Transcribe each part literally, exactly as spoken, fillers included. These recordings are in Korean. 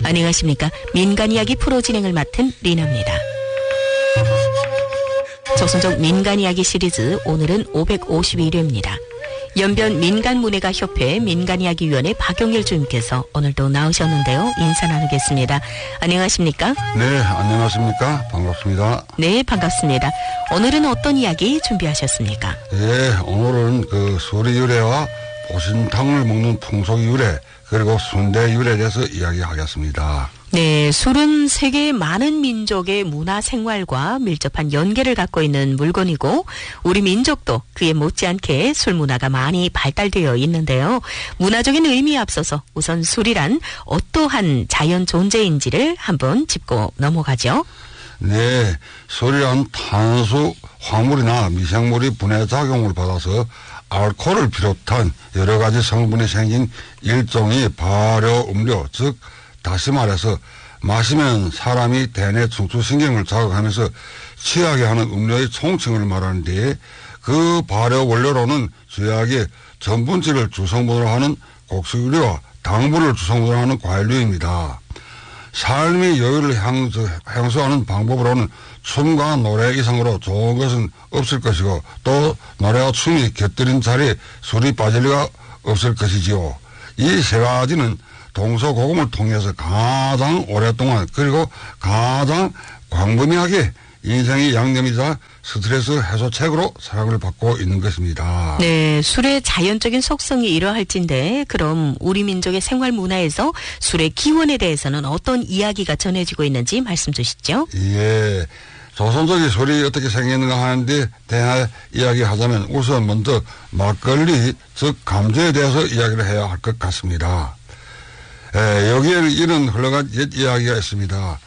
안녕하십니까. 민간이야기 프로 진행을 맡은 리나입니다. 조선족 민간이야기 시리즈 오늘은 오백오십일 회입니다. 연변 민간문예가협회 민간이야기위원회 박용일 주임께서 오늘도 나오셨는데요. 인사 나누겠습니다. 안녕하십니까? 네, 안녕하십니까? 반갑습니다. 네, 반갑습니다. 오늘은 어떤 이야기 준비하셨습니까? 예, 오늘은 그 소리 유래와 보신탕을 먹는 풍속 유래 그리고 순대 유래에 대해서 이야기하겠습니다. 네, 술은 세계의 많은 민족의 문화 생활과 밀접한 연계를 갖고 있는 물건이고 우리 민족도 그에 못지않게 술 문화가 많이 발달되어 있는데요. 문화적인 의미에 앞서서 우선 술이란 어떠한 자연 존재인지를 한번 짚고 넘어가죠. 네, 술이란 탄수, 화물이나 미생물이 분해 작용을 받아서 알코올을 비롯한 여러 가지 성분이 생긴 일종의 발효 음료, 즉 다시 말해서 마시면 사람이 대뇌 중추신경을 자극하면서 취하게 하는 음료의 총칭을 말하는데 그 발효 원료로는 쥐약의 전분질을 주성분으로 하는 곡식류와 당분을 주성분으로 하는 과일류입니다. 삶의 여유를 향수, 향수하는 방법으로는 춤과 노래 이상으로 좋은 것은 없을 것이고 또 노래와 춤이 곁들인 자리에 술이 빠질 리가 없을 것이지요. 이 세 가지는 동서고금을 통해서 가장 오랫동안 그리고 가장 광범위하게 인생의 양념이자 스트레스 해소책으로 사랑을 받고 있는 것입니다. 네, 술의 자연적인 속성이 이러할진데 그럼 우리 민족의 생활 문화에서 술의 기원에 대해서는 어떤 이야기가 전해지고 있는지 말씀 주시죠. 예, 조선족이 술이 어떻게 생겼는가 하는데 대하 이야기하자면 우선 먼저 막걸리 즉 감주에 대해서 이야기를 해야 할 것 같습니다. 예, 여기에는 이런 흘러간 옛 이야기가 있습니다.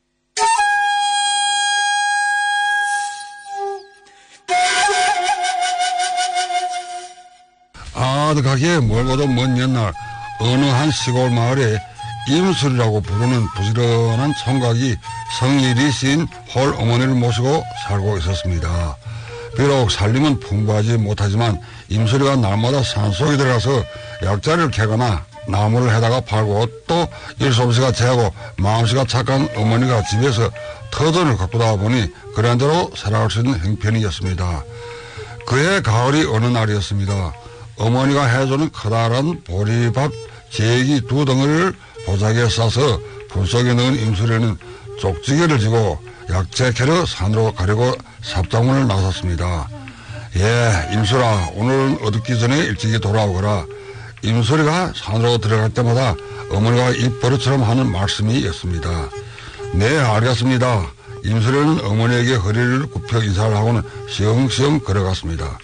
아득하게 멀고도 먼 옛날 어느 한 시골 마을에 임술이라고 부르는 부지런한 총각이 성일이 신 홀 어머니를 모시고 살고 있었습니다. 비록 살림은 풍부하지 못하지만 임술이가 날마다 산속에 들어가서 약자리를 캐거나 나무를 해다가 팔고 또 일솜씨가 재고 마음씨가 착한 어머니가 집에서 터전을 가꾸다 보니 그런대로 살아갈 수 있는 형편이었습니다. 그해 가을이 어느 날이었습니다. 어머니가 해주는 커다란 보리밥 제기 두 덩어리를 보자기에 싸서 분속에 넣은 임술에는 쪽지게를 지고 약재 캐러 산으로 가려고 삽장문을 나섰습니다. 예, 임술아, 오늘은 어둡기 전에 일찍이 돌아오거라. 임소리가 산으로 들어갈 때마다 어머니가 입버릇처럼 하는 말씀이 있습니다. 네, 알겠습니다. 임소리는 어머니에게 허리를 굽혀 인사를 하고는 시엉시엉 걸어갔습니다.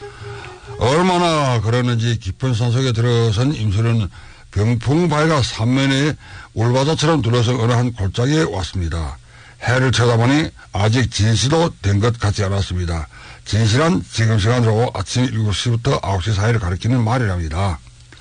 얼마나 걸었는지 깊은 산속에 들어선 임소리는 병풍바위가 삼면에 울바다처럼 둘러서 어느 한 골짜기에 왔습니다. 해를 쳐다보니 아직 진시도 된 것 같지 않았습니다. 진시란 지금 시간으로 아침 일곱 시부터 아홉 시 사이를 가리키는 말이랍니다.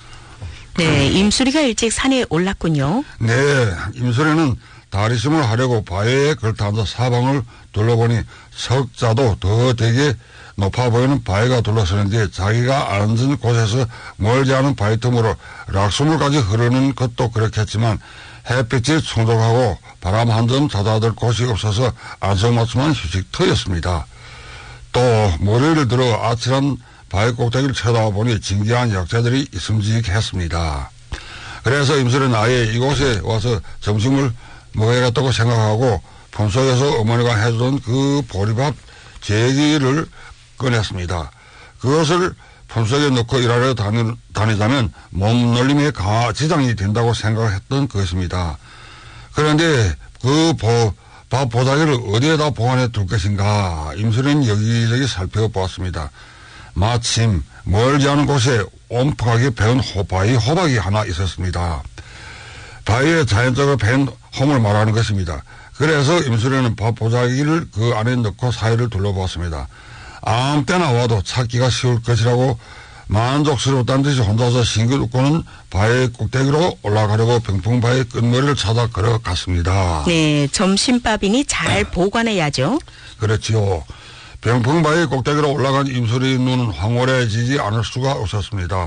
네, 임수리가 일찍 산에 올랐군요. 네, 임수리는 다리심을 하려고 바위에 걸터 앉아 사방을 둘러보니 석자도 더 되게 높아 보이는 바위가 둘러서는데 자기가 앉은 곳에서 멀지 않은 바위 틈으로 락수물까지 흐르는 것도 그렇겠지만 햇빛이 충족하고 바람 한 점 잦아들 곳이 없어서 안성맞춤한 휴식터였습니다. 또 머리를 들어 아찔한 바위 꼭대기를 쳐다보니 진기한 약재들이 있음직했습니다. 그래서 임술은 아예 이곳에 와서 점심을 먹어야겠다고 생각하고 품속에서 어머니가 해주던 그 보리밥 제기를 꺼냈습니다. 그것을 품속에 넣고 일하러 다니, 다니자면 몸놀림에 가 지장이 된다고 생각했던 것입니다. 그런데 그 보, 밥 보자기를 어디에다 보관해 둘 것인가 임술은 여기저기 살펴보았습니다. 마침 멀지 않은 곳에 옴푹하게 배운 바위 호박이 하나 있었습니다. 바위에 자연적으로 배운 홈을 말하는 것입니다. 그래서 임술에는 밥 보자기를 그 안에 넣고 사이를 둘러보았습니다. 아무 때나 와도 찾기가 쉬울 것이라고 만족스러웠다는 듯이 혼자서 싱긋 웃고는 바위 꼭대기로 올라가려고 병풍바위 끝머리를 찾아 걸어갔습니다. 네, 점심밥이니 잘 보관해야죠. 그렇지요. 병풍바위 꼭대기로 올라간 임술의 눈은 황홀해지지 않을 수가 없었습니다.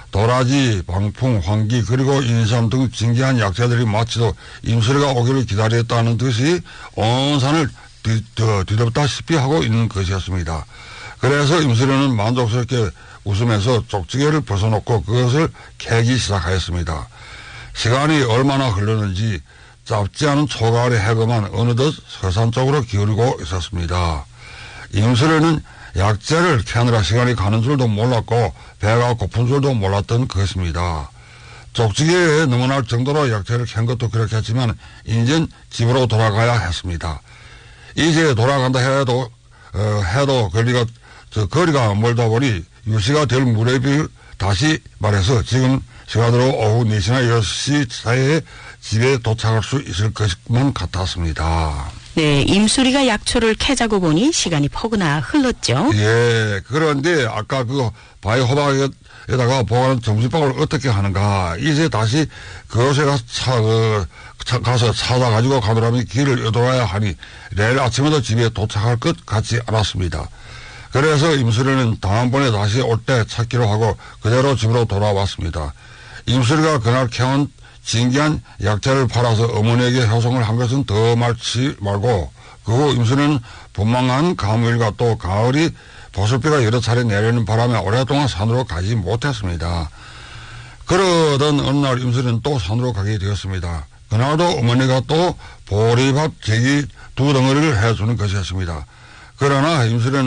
도라지, 방풍, 황기 그리고 인삼 등 진귀한 약재들이 마치도 임수리가 오기를 기다렸다는 듯이 온 산을 뒤, 뒤, 뒤덮다시피 하고 있는 것이었습니다. 그래서 임수리는 만족스럽게 웃으면서 쪽지게를 벗어놓고 그것을 캐기 시작하였습니다. 시간이 얼마나 흘렀는지 짧지 않은 초가을의 해금은 어느덧 서산 쪽으로 기울이고 있었습니다. 임수리는 약재를 캐느라 시간이 가는 줄도 몰랐고 배가 고픈 줄도 몰랐던 것입니다. 쪽지게에 넘어날 정도로 약재를 캔 것도 그렇겠지만 이젠 집으로 돌아가야 했습니다. 이제 돌아간다 해도 어, 해도 거리가 저 거리가 멀다 보니 유시가 될 무렵이 다시 말해서 지금 시간으로 오후 네 시나 여섯 시 사이에 집에 도착할 수 있을 것만 같았습니다. 네, 임수리가 약초를 캐자고 보니 시간이 포근하 흘렀죠. 예, 그런데 아까 그 바위 호박에다가 보관한 점심밥을 어떻게 하는가. 이제 다시 그곳에 가서, 차, 그, 차, 가서 찾아가지고 가느라면 길을 여돌아야 하니 내일 아침에도 집에 도착할 것 같지 않았습니다. 그래서 임수리는 다음번에 다시 올 때 찾기로 하고 그대로 집으로 돌아왔습니다. 임수리가 그날 캐온 진귀한 약재를 팔아서 어머니에게 효성을 한 것은 더 말치 말고 그 후 임수리는 분망한 가물과 또 가을이 보슬비가 여러 차례 내리는 바람에 오랫동안 산으로 가지 못했습니다. 그러던 어느 날 임수리는 또 산으로 가게 되었습니다. 그날도 어머니가 또 보리밥 제기 두 덩어리를 해주는 것이었습니다. 그러나 임수리는